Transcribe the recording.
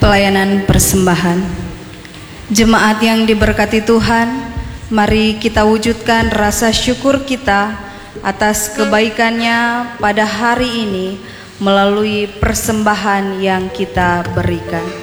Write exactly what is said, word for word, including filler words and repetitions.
Pelayanan persembahan. Jemaat yang diberkati Tuhan, mari kita wujudkan rasa syukur kita atas kebaikannya pada hari ini melalui persembahan yang kita berikan.